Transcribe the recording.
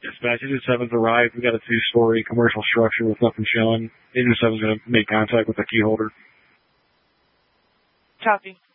Dispatch, Engine 7's arrived. We got a 2-story commercial structure with nothing showing. Engine 7's going to make contact with the key holder. Copy.